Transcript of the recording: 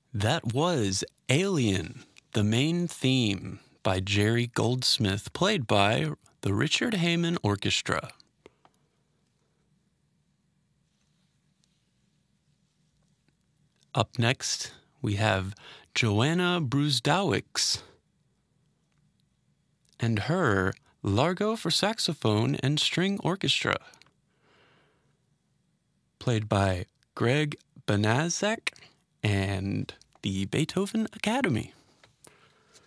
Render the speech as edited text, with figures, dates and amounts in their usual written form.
That was Alien, the main theme by Jerry Goldsmith, played by the Richard Heyman Orchestra. Up next, we have Joanna Brusdowicz and her Largo for Saxophone and String Orchestra, played by Greg Banaszak and the Beethoven Academy.